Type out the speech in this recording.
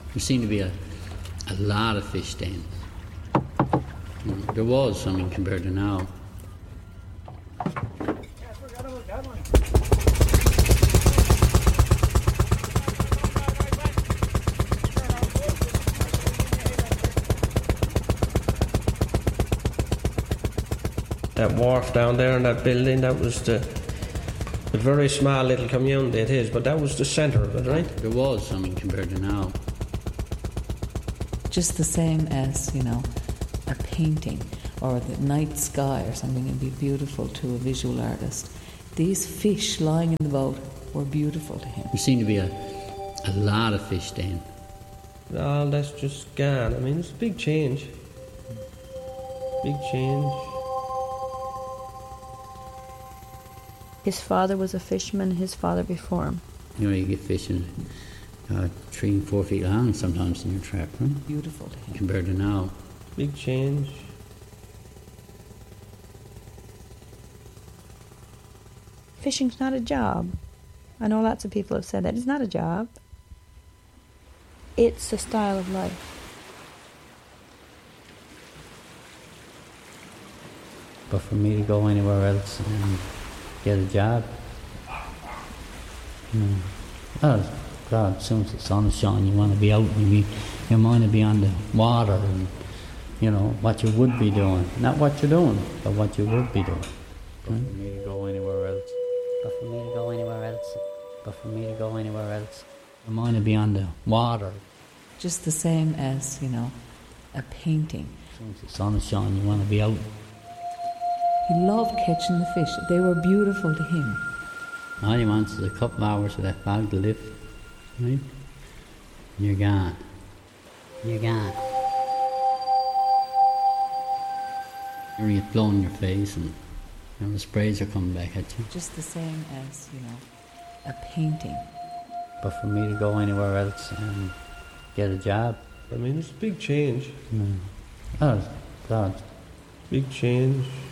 There seemed to be a lot of fish then. There was, compared to now. That wharf down there in that building, that was the very small little community it is, but that was the centre of it, right? There was, compared to now. Just the same as, a painting or the night sky or something would be beautiful to a visual artist. These fish lying in the boat were beautiful to him. There seemed to be a lot of fish then. All that's just gone. It's a big change. Big change. His father was a fisherman, his father before him. You get fishing 3 and 4 feet long sometimes in your trap, right? Beautiful to him. Compared to now. Big change. Fishing's not a job. I know lots of people have said that. It's not a job. It's a style of life. But for me to go anywhere else and get a job, oh God, as soon as the sun is shining, you want to be out and your mind to be on the water and, what you would be doing. Not what you're doing, but what you would be doing. But for me to go anywhere else. But for me to go anywhere else. But for me to go anywhere else. Your mind to be on the water. Just the same as, a painting. As soon as the sun is shining, you want to be out. He loved catching the fish. They were beautiful to him. All he wants is a couple hours of that fog to lift, right? And you're gone. You're gone. You get blown in your face and the sprays are coming back at you. Just the same as, a painting. But for me to go anywhere else and get a job. It's a big change. Oh, God. Big change.